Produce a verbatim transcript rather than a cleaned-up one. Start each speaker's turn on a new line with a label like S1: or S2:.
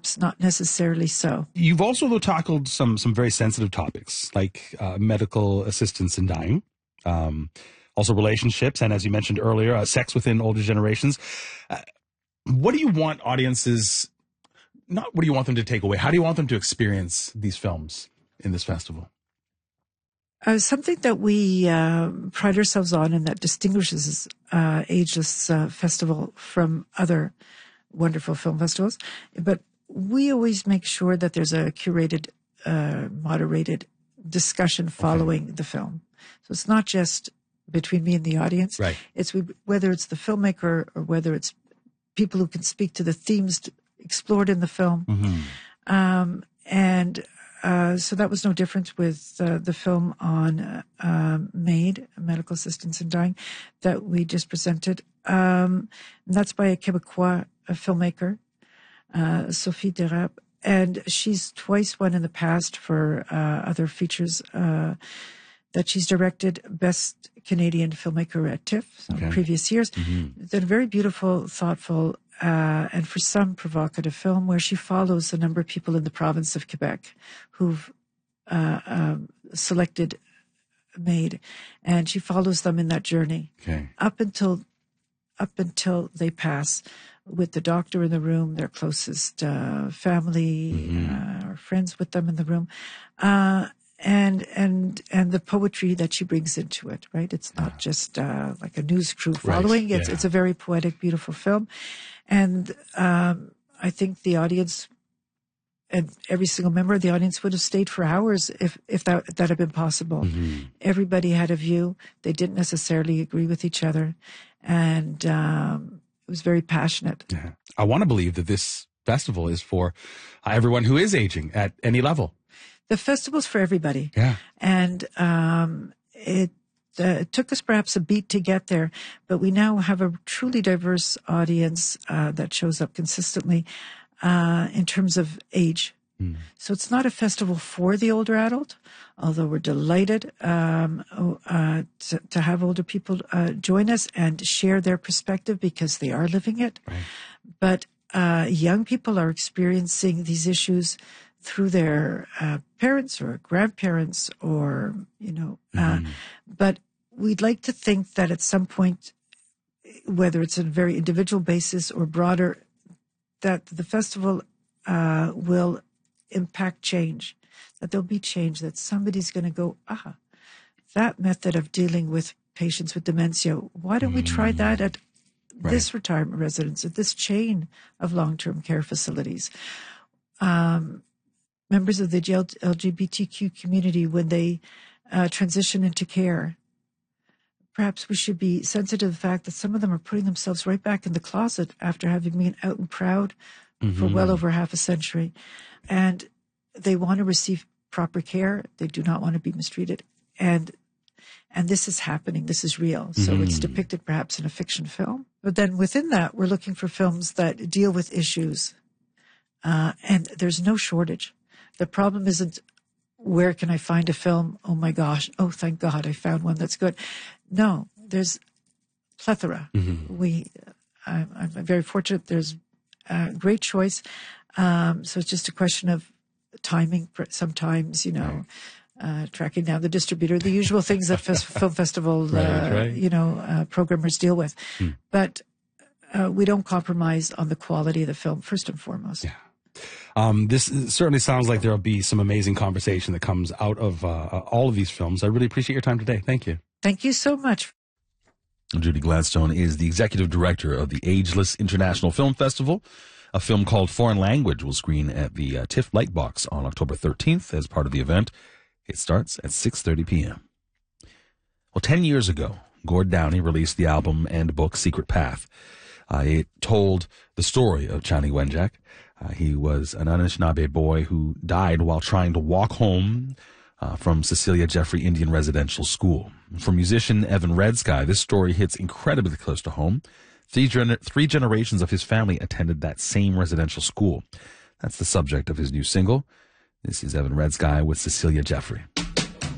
S1: perhaps not necessarily so.
S2: You've also, though, tackled some some very sensitive topics like uh, medical assistance in dying, um, also relationships, and as you mentioned earlier, uh, sex within older generations. Uh, what do you want audiences, not what do you want them to take away, how do you want them to experience these films in this festival?
S1: Uh, something that we uh, pride ourselves on and that distinguishes uh, Ageless uh, Festival from other wonderful film festivals, but we always make sure that there's a curated, uh, moderated discussion following okay. the film. So it's not just between me and the audience.
S2: Right.
S1: It's we, whether it's the filmmaker or whether it's people who can speak to the themes explored in the film.
S2: Mm-hmm.
S1: Um, and uh, so that was no different with uh, the film on uh, um, MAID, Medical Assistance in Dying, that we just presented. Um, and that's by a Quebecois a filmmaker, uh, Sophie Derab, and she's twice won in the past for uh, other features uh, that she's directed, Best Canadian Filmmaker at TIFF in okay. previous years.
S2: Mm-hmm.
S1: It's a very beautiful, thoughtful, uh, and for some provocative film where she follows a number of people in the province of Quebec who've uh, um, selected MAID, and she follows them in that journey
S2: okay.
S1: up until up until they pass, with the doctor in the room, their closest uh, family
S2: mm-hmm.
S1: uh, or friends with them in the room, uh, and and and the poetry that she brings into it. Right, it's not
S2: yeah.
S1: just uh, like a news crew following.
S2: Right.
S1: It's
S2: yeah.
S1: it's a very poetic, beautiful film, and um, I think the audience and every single member of the audience would have stayed for hours if if that if that had been possible.
S2: Mm-hmm.
S1: Everybody had a view. They didn't necessarily agree with each other, and um, it was very passionate.
S2: Yeah. I want to believe that this festival is for everyone who is aging at any level.
S1: The festival's for everybody.
S2: Yeah.
S1: And um, it, uh, it took us perhaps a beat to get there, but we now have a truly diverse audience uh, that shows up consistently uh, in terms of age.
S2: Mm.
S1: So it's not a festival for the older adult, although we're delighted um, uh, to, to have older people uh, join us and share their perspective because they are living it.
S2: Right.
S1: But uh, young people are experiencing these issues through their uh, parents or grandparents or, you know,
S2: mm-hmm.
S1: uh, but we'd like to think that at some point, whether it's on a very individual basis or broader, that the festival uh, will impact change, that there'll be change, that somebody's going to go, ah, that method of dealing with patients with dementia, why don't we try that at right. this retirement residence, at this chain of long-term care facilities? Um, members of the L G B T Q community, when they uh, transition into care, perhaps we should be sensitive to the fact that some of them are putting themselves right back in the closet after having been out and proud mm-hmm. for well over half a century. And they want to receive proper care. They do not want to be mistreated. And and this is happening. This is real. So mm-hmm. it's depicted perhaps in a fiction film. But then within that, we're looking for films that deal with issues. Uh, and there's no shortage. The problem isn't, where can I find a film? Oh my gosh. Oh, thank God I found one that's good. No, there's plethora.
S2: Mm-hmm. We,
S1: I'm, I'm very fortunate. There's a great choice. Um, so it's just a question of timing. Sometimes, you know, right. uh, tracking down the distributor, the usual things that fes- film festival,
S2: right,
S1: uh,
S2: right.
S1: you know, uh, programmers deal with. Mm. But uh, we don't compromise on the quality of the film, first and foremost.
S2: Yeah. Um, this certainly sounds like there'll be some amazing conversation that comes out of uh, all of these films. I really appreciate your time today. Thank you.
S1: Thank you so much.
S3: Judy Gladstone is the executive director of the Ageless International Film Festival. A film called Foreign Language will screen at the uh, TIFF Lightbox on October thirteenth as part of the event. It starts at six thirty p.m. Well, ten years ago, Gord Downie released the album and book Secret Path. Uh, it told the story of Chani Wenjack. Uh, he was an Anishinaabe boy who died while trying to walk home uh, from Cecilia Jeffrey Indian Residential School. For musician Evan Red Sky, this story hits incredibly close to home. Three, gener- three generations of his family attended that same residential school. That's the subject of his new single. This is Evan Red Sky with Cecilia Jeffrey.